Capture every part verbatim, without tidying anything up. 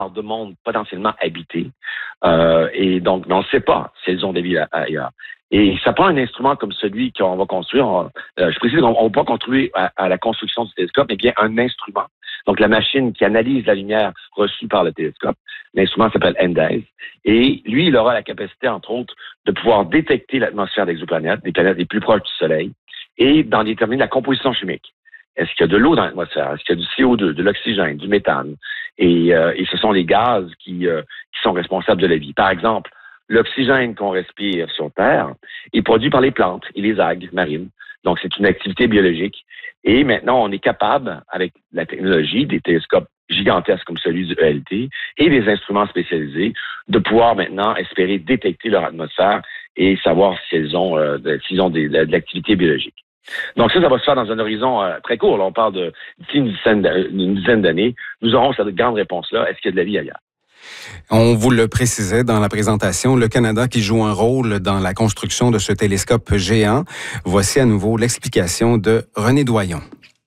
de monde potentiellement habité. Euh, et donc, mais on ne sait pas si elles ont des villes ailleurs. Et ça prend un instrument comme celui qu'on va construire. On, euh, je précise qu'on ne va pas construire à, à la construction du télescope, mais bien un instrument. Donc, la machine qui analyse la lumière reçue par le télescope. L'instrument s'appelle ENDES. Et lui, il aura la capacité, entre autres, de pouvoir détecter l'atmosphère d'exoplanètes, des planètes les plus proches du Soleil, et d'en déterminer la composition chimique. Est-ce qu'il y a de l'eau dans l'atmosphère? Est-ce qu'il y a du C O deux, de l'oxygène, du méthane? Et, euh, et ce sont les gaz qui, euh, qui sont responsables de la vie. Par exemple, l'oxygène qu'on respire sur Terre est produit par les plantes et les algues marines. Donc, c'est une activité biologique. Et maintenant, on est capable, avec la technologie, des télescopes gigantesques comme celui du E L T et des instruments spécialisés, de pouvoir maintenant espérer détecter leur atmosphère et savoir si elles ont, euh, s'ils ont des, de l'activité biologique. Donc ça, ça va se faire dans un horizon euh, très court. Là, on parle de d'ici une dizaine, une dizaine d'années. Nous aurons cette grande réponse-là. Est-ce qu'il y a de la vie ailleurs? On vous le précisait dans la présentation, le Canada qui joue un rôle dans la construction de ce télescope géant. Voici à nouveau l'explication de René Doyon.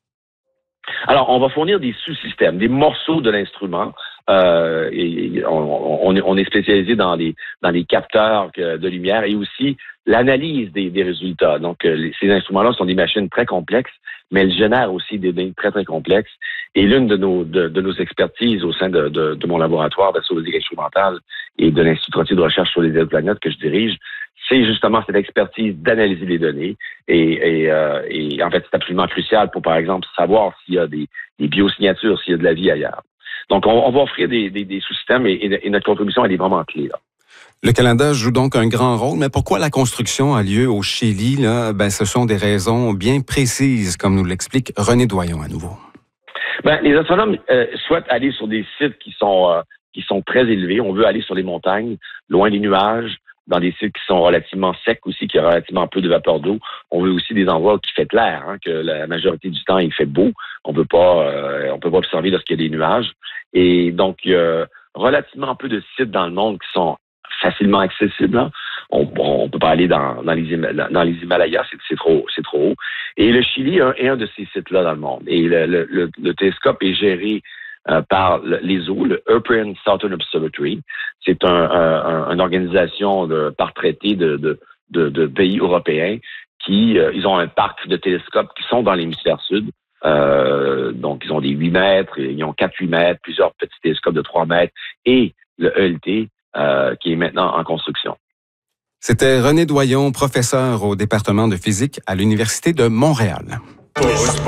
Alors, on va fournir des sous-systèmes, des morceaux de l'instrument. Euh, et on, on, on est spécialisé dans les dans les capteurs de lumière et aussi l'analyse des, des résultats. Donc, euh, ces instruments-là sont des machines très complexes, mais elles génèrent aussi des données très, très complexes. Et l'une de nos de, de nos expertises au sein de, de, de mon laboratoire d'astrophysique instrumentale et de l'Institut Trottier de recherche sur les exoplanètes que je dirige, c'est justement cette expertise d'analyser les données. Et, et, euh, et en fait, c'est absolument crucial pour, par exemple, savoir s'il y a des, des biosignatures, s'il y a de la vie ailleurs. Donc, on, on va offrir des, des, des sous-systèmes et, et notre contribution, elle est vraiment clé, là. Le Canada joue donc un grand rôle, mais pourquoi la construction a lieu au Chili? Là? Ben, ce sont des raisons bien précises, comme nous l'explique René Doyon à nouveau. Ben, les astronomes euh, souhaitent aller sur des sites qui sont euh, qui sont très élevés. On veut aller sur les montagnes, loin des nuages, dans des sites qui sont relativement secs aussi, qui ont relativement peu de vapeur d'eau. On veut aussi des endroits où il fait clair, hein, que la majorité du temps il fait beau. On veut pas, euh, on peut pas observer lorsqu'il y a des nuages. Et donc, il y a relativement peu de sites dans le monde qui sont facilement accessibles. Hein. On, on peut pas aller dans, dans, les, dans les Himalayas, c'est, c'est trop, c'est trop haut. Et le Chili est un de ces sites-là dans le monde. Et le, le, le, le télescope est géré euh, par l'E S O, le European Southern Observatory. C'est un, un, une organisation de, par traité de, de, de, de pays européens qui, euh, ils ont un parc de télescopes qui sont dans l'hémisphère sud. Euh, donc, ils ont des huit mètres, ils ont quatre huit mètres, plusieurs petits télescopes de trois mètres et le E L T euh, qui est maintenant en construction. C'était René Doyon, professeur au département de physique à l'Université de Montréal.